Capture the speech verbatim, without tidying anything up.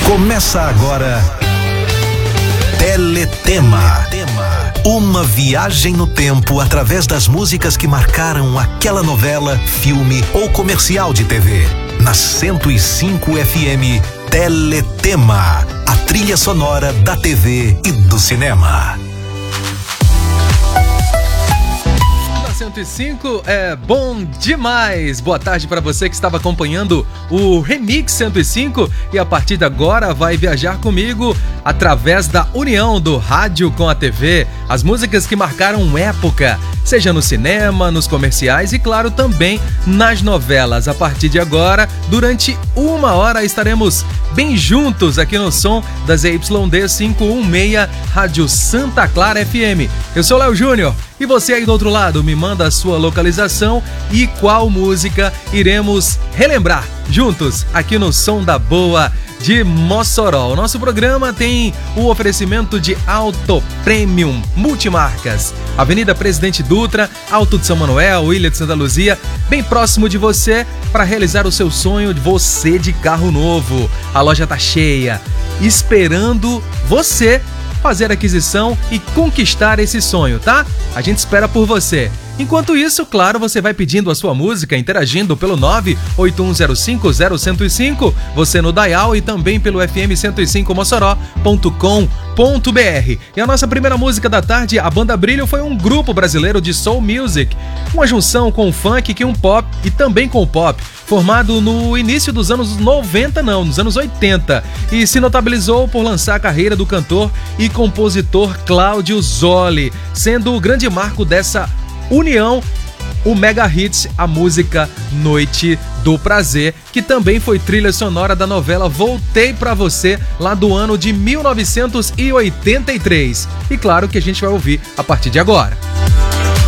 Começa agora Teletema. Uma viagem no tempo através das músicas que marcaram aquela novela, filme ou comercial de T V. Na cento e cinco F M, Teletema, a trilha sonora da T V e do cinema. cento e cinco é bom demais. Boa tarde para você que estava acompanhando o Remix cento e cinco e a partir de agora vai viajar comigo através da união do rádio com a T V, as músicas que marcaram época, seja no cinema, nos comerciais e claro também nas novelas. A partir de agora, durante uma hora estaremos bem juntos aqui no som da Z Y D quinhentos e dezesseis Rádio Santa Clara F M. Eu sou Léo Júnior. E você aí do outro lado, me manda a sua localização e qual música iremos relembrar juntos aqui no Som da Boa de Mossoró. O nosso programa tem o oferecimento de Auto Premium Multimarcas, Avenida Presidente Dutra, Alto de São Manuel, Ilha de Santa Luzia, bem próximo de você para realizar o seu sonho de você de carro novo. A loja tá cheia, esperando você fazer aquisição e conquistar esse sonho, tá? A gente espera por você. Enquanto isso, claro, você vai pedindo a sua música, interagindo pelo nove oito um zero cinco zero um zero cinco, você no Dial e também pelo f m cento e cinco mossoró ponto com ponto b r. E a nossa primeira música da tarde, a Banda Brilho, foi um grupo brasileiro de soul music, uma junção com o funk e um pop e também com o pop, formado no início dos anos noventa, não, nos anos oitenta, e se notabilizou por lançar a carreira do cantor e compositor Cláudio Zoli, sendo o grande marco dessa união, o mega hit, a música Noite do Prazer, que também foi trilha sonora da novela Voltei Pra Você, lá do ano de mil novecentos e oitenta e três. E claro que a gente vai ouvir a partir de agora.